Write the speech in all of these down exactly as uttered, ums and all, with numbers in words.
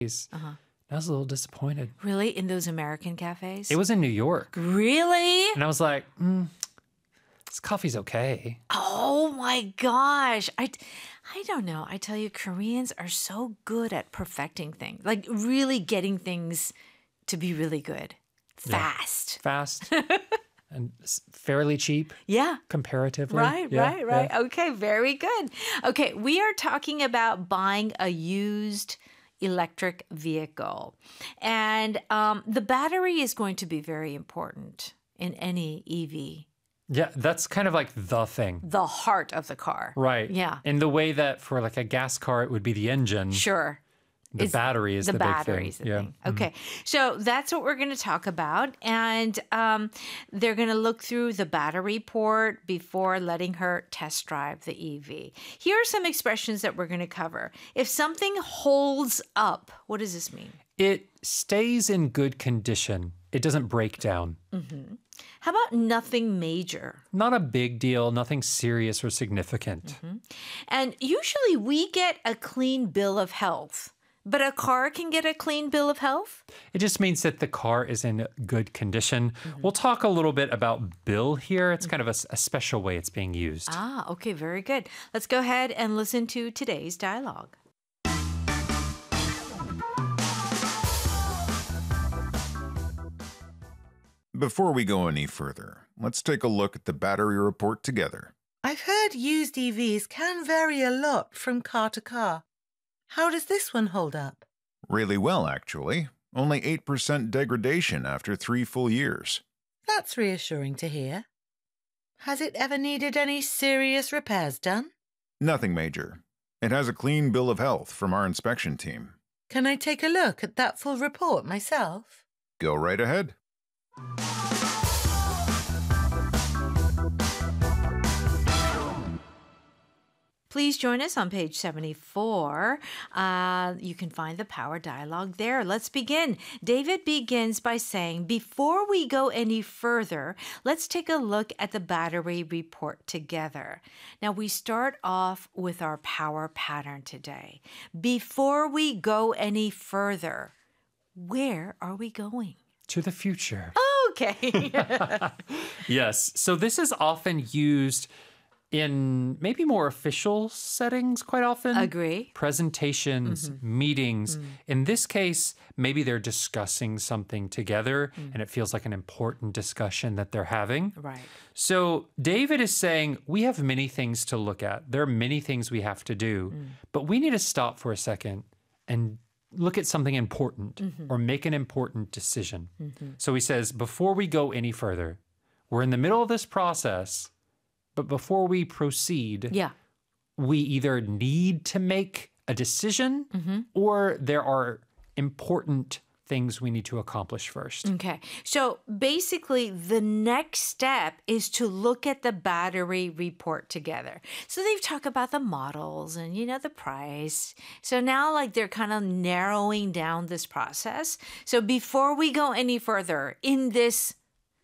Uh-huh. I was a little disappointed. Really? In those American cafes? It was in New York. Really? And I was like, mm, this coffee's okay. Oh my gosh. I, I don't know. I tell you, Koreans are so good at perfecting things, like really getting things to be really good. Fast. Yeah. Fast. And fairly cheap. Yeah. Comparatively. Right, yeah, right, right. Yeah. Okay, very good. Okay, we are talking about buying a used electric vehicle. And um, the battery is going to be very important in any E V. Yeah, that's kind of like the thing. The heart of the car. Right. Yeah. In the way that for like a gas car, it would be the engine. Sure. The It's battery is the, the big battery thing. is the yeah. thing. Okay, so that's what we're going to talk about, and um, they're going to look through the battery port before letting her test drive the E V. Here are some expressions that we're going to cover. If something holds up, what does this mean? It stays in good condition. It doesn't break down. Mm-hmm. How about nothing major? Not a big deal, nothing serious or significant. Mm-hmm. And usually we get a clean bill of health. But a car can get a clean bill of health? It just means that the car is in good condition. Mm-hmm. We'll talk a little bit about bill here. It's kind of a, a special way it's being used. Ah, okay, very good. Let's go ahead and listen to today's dialogue. Before we go any further, let's take a look at the battery report together. I've heard used E Vs can vary a lot from car to car. How does this one hold up? Really well, actually. Only eight percent degradation after three full years. That's reassuring to hear. Has it ever needed any serious repairs done? Nothing major. It has a clean bill of health from our inspection team. Can I take a look at that full report myself? Go right ahead. Please join us on page seventy-four. Uh, you can find the power dialogue there. Let's begin. David begins by saying, before we go any further, let's take a look at the battery report together. Now, we start off with our power pattern today. Before we go any further, where are we going? To the future. Okay. Yes. So this is often used in maybe more official settings quite often. Agree. Presentations, mm-hmm. meetings. Mm. In this case, maybe they're discussing something together mm. and it feels like an important discussion that they're having. Right. So David is saying, we have many things to look at. There are many things we have to do, mm. but we need to stop for a second and look at something important mm-hmm. or make an important decision. Mm-hmm. So he says, before we go any further, we're in the middle of this process. But before we proceed, yeah. we either need to make a decision mm-hmm. or there are important things we need to accomplish first. Okay. So basically, the next step is to look at the battery report together. So they've talked about the models and, you know, the price. So now, like, they're kind of narrowing down this process. So before we go any further in this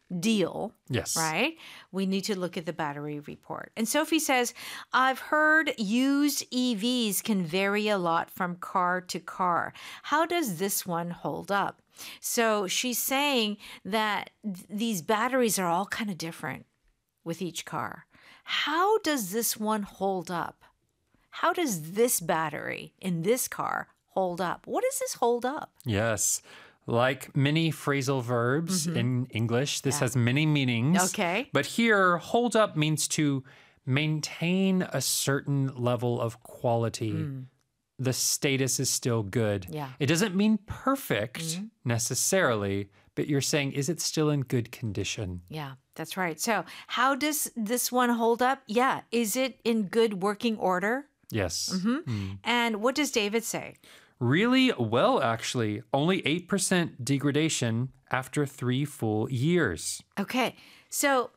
deal, yes, right? We need to look at the battery report. And Sophie says, I've heard used E Vs can vary a lot from car to car. How does this one hold up? So she's saying that th- these batteries are all kind of different with each car. How does this one hold up? How does this battery in this car hold up? What does this hold up? Yes. Like many phrasal verbs mm-hmm. in English, this yeah. has many meanings. Okay. But here, hold up means to maintain a certain level of quality. Mm. The status is still good. Yeah. It doesn't mean perfect mm-hmm. necessarily, but you're saying, is it still in good condition? Yeah, that's right. So how does this one hold up? Yeah. Is it in good working order? Yes. Mm-hmm. Mm. And what does David say? Really well, actually. Only eight percent degradation after three full years. Okay. So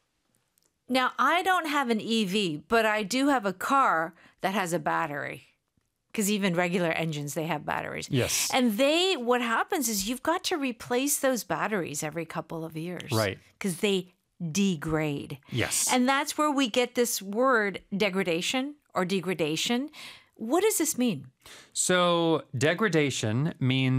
now I don't have an E V, but I do have a car that has a battery. Because even regular engines, they have batteries. Yes. And they, what happens is you've got to replace those batteries every couple of years. Right. Because they degrade. Yes. And that's where we get this word degradation or degradation. What does this mean? So degradation means